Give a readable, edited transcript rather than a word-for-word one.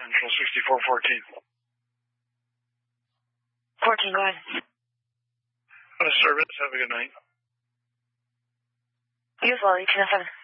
Central 6414. 14, go ahead. Service, have a good night. You as well, 1807.